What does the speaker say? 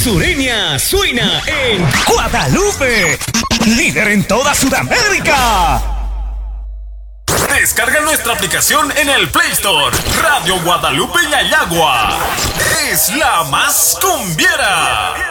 Sureña suena en Guadalupe, líder en toda Sudamérica. Descarga nuestra aplicación en el Play Store. Radio Guadalupe y Ayagua es la más cumbiera.